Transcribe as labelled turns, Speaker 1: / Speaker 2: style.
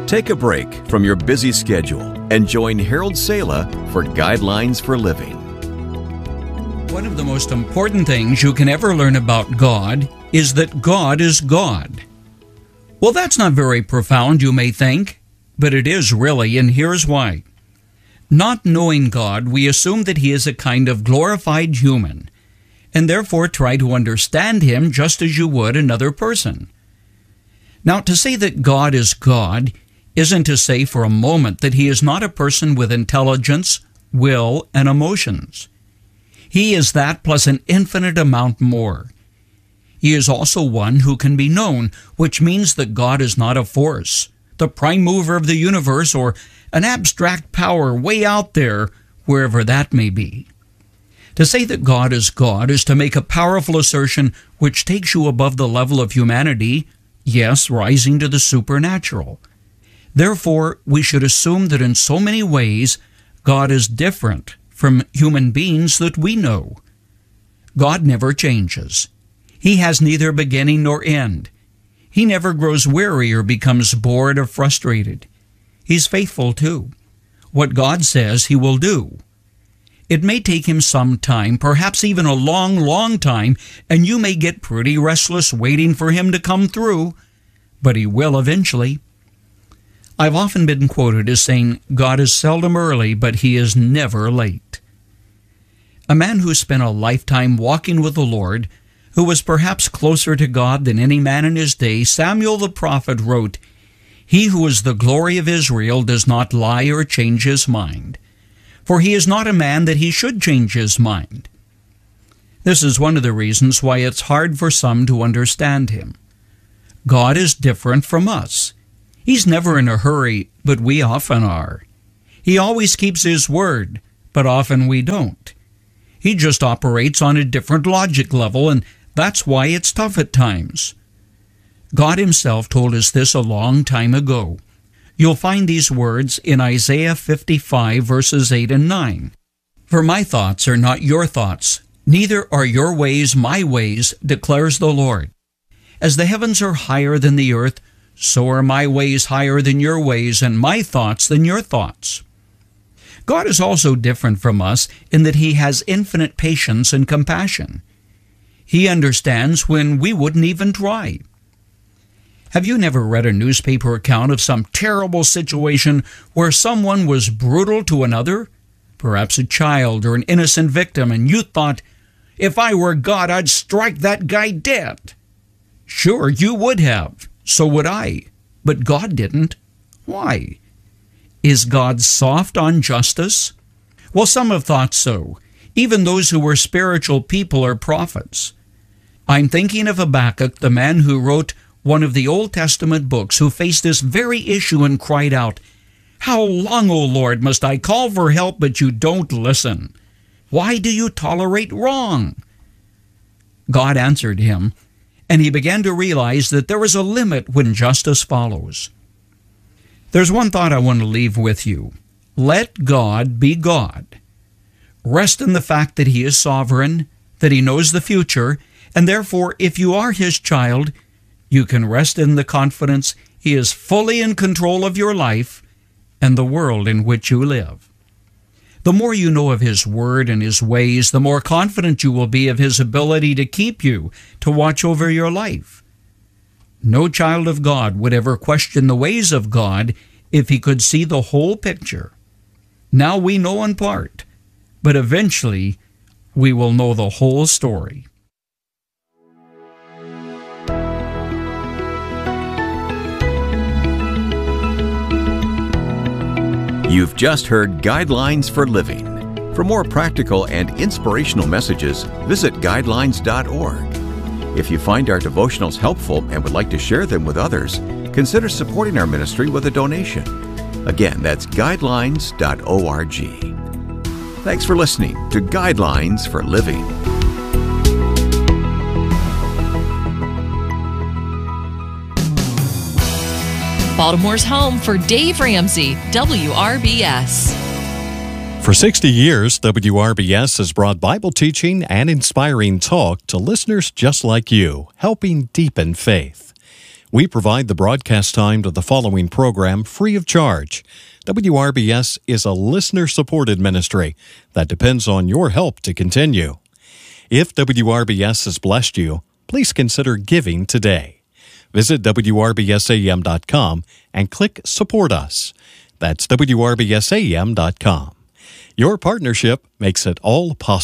Speaker 1: Take a break from your busy schedule and join Harold Sala for Guidelines for Living.
Speaker 2: One of the most important things you can ever learn about God is that God is God. Well, that's not very profound, you may think, but it is really, and here's why. Not knowing God, we assume that He is a kind of glorified human, and therefore try to understand Him just as you would another person. Now, to say that God is God isn't to say for a moment that He is not a person with intelligence, will, and emotions. He is that plus an infinite amount more. He is also one who can be known, which means that God is not a force, the prime mover of the universe, or an abstract power way out there, wherever that may be. To say that God is to make a powerful assertion which takes you above the level of humanity, yes, rising to the supernatural. Therefore, we should assume that in so many ways, God is different from human beings that we know. God never changes. He has neither beginning nor end. He never grows weary or becomes bored or frustrated. He's faithful too. What God says, He will do. It may take Him some time, perhaps even a long, long time, and you may get pretty restless waiting for Him to come through, but He will eventually. I've often been quoted as saying, God is seldom early, but He is never late. A man who spent a lifetime walking with the Lord, who was perhaps closer to God than any man in his day, Samuel the prophet wrote, "He who is the glory of Israel does not lie or change his mind, for he is not a man that he should change his mind." This is one of the reasons why it's hard for some to understand Him. God is different from us. He's never in a hurry, but we often are. He always keeps His word, but often we don't. He just operates on a different logic level, and that's why it's tough at times. God Himself told us this a long time ago. You'll find these words in Isaiah 55, verses 8 and 9. "For my thoughts are not your thoughts, neither are your ways my ways, declares the Lord. As the heavens are higher than the earth, so are my ways higher than your ways, and my thoughts than your thoughts." God is also different from us in that He has infinite patience and compassion. He understands when we wouldn't even try. Have you never read a newspaper account of some terrible situation where someone was brutal to another, perhaps a child or an innocent victim, and you thought, if I were God, I'd strike that guy dead? Sure, you would have. So would I. But God didn't. Why? Is God soft on justice? Well, some have thought so, even those who were spiritual people or prophets. I'm thinking of Habakkuk, the man who wrote one of the Old Testament books, who faced this very issue and cried out, "How long, O Lord, must I call for help, but you don't listen? Why do you tolerate wrong?" God answered him, and he began to realize that there is a limit when justice follows. There's one thought I want to leave with you. Let God be God. Rest in the fact that He is sovereign, that He knows the future, and therefore, if you are His child, you can rest in the confidence He is fully in control of your life and the world in which you live. The more you know of His Word and His ways, the more confident you will be of His ability to keep you, to watch over your life. No child of God would ever question the ways of God if he could see the whole picture. Now we know in part, but eventually we will know the whole story.
Speaker 1: You've just heard Guidelines for Living. For more practical and inspirational messages, visit guidelines.org. If you find our devotionals helpful and would like to share them with others, consider supporting our ministry with a donation. Again, that's guidelines.org. Thanks for listening to Guidelines for Living.
Speaker 3: Baltimore's home for Dave Ramsey, WRBS.
Speaker 4: For 60 years, WRBS has brought Bible teaching and inspiring talk to listeners just like you, helping deepen faith. We provide the broadcast time to the following program free of charge. WRBS is a listener-supported ministry that depends on your help to continue. If WRBS has blessed you, please consider giving today. Visit WRBSAM.com and click Support Us. That's WRBSAM.com. Your partnership makes it all possible.